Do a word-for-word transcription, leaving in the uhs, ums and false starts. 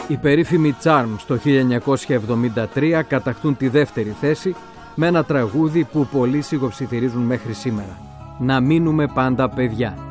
Οι περίφημοι Charms το χίλια εννιακόσια εβδομήντα τρία κατακτούν τη δεύτερη θέση με ένα τραγούδι που πολλοί σιγοψιθυρίζουν μέχρι σήμερα. «Να μείνουμε πάντα παιδιά».